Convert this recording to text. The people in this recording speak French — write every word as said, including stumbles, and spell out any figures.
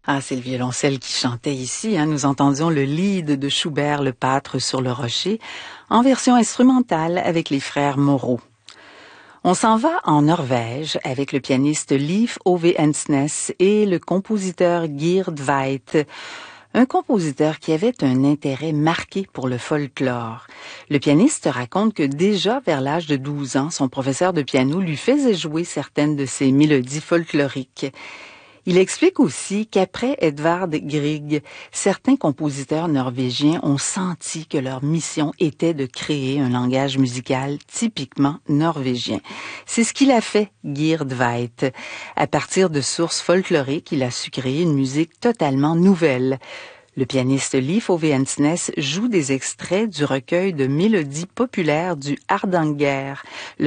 Ah, c'est le violoncelle qui chantait ici. Hein. Nous entendions le lead de Schubert, Le Pâtre sur le rocher, en version instrumentale avec les frères Moreau. On s'en va en Norvège avec le pianiste Leif Ove Ensnes et le compositeur Geir Tveit, un compositeur qui avait un intérêt marqué pour le folklore. Le pianiste raconte que déjà vers l'âge de douze ans, son professeur de piano lui faisait jouer certaines de ses mélodies folkloriques. Il explique aussi qu'après Edvard Grieg, certains compositeurs norvégiens ont senti que leur mission était de créer un langage musical typiquement norvégien. C'est ce qu'il a fait, Geir Tveit. À partir de sources folkloriques, il a su créer une musique totalement nouvelle. Le pianiste Leif Ove Ensnes joue des extraits du recueil de mélodies populaires du Hardanger.